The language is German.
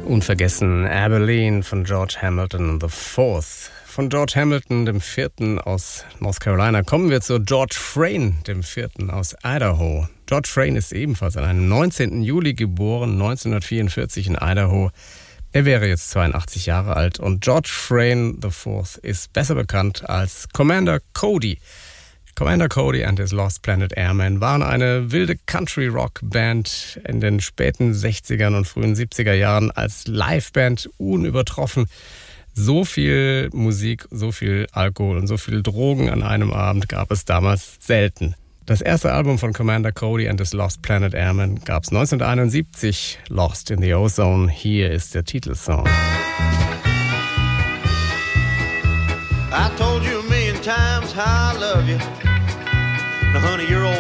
Unvergessen Abilene von George Hamilton IV. Von George Hamilton IV. Aus North Carolina kommen wir zu George Frayne IV. Aus Idaho. George Frayne ist ebenfalls an einem 19. Juli geboren, 1944 in Idaho. Er wäre jetzt 82 Jahre alt und George Frayne IV. Ist besser bekannt als Commander Cody. Commander Cody and his Lost Planet Airmen waren eine wilde Country-Rock-Band in den späten 60ern und frühen 70er Jahren als Liveband unübertroffen. So viel Musik, so viel Alkohol und so viel Drogen an einem Abend gab es damals selten. Das erste Album von Commander Cody and his Lost Planet Airmen gab es 1971, Lost in the Ozone. Hier ist der Titelsong. I told you a million times how I love you. Now, honey, your old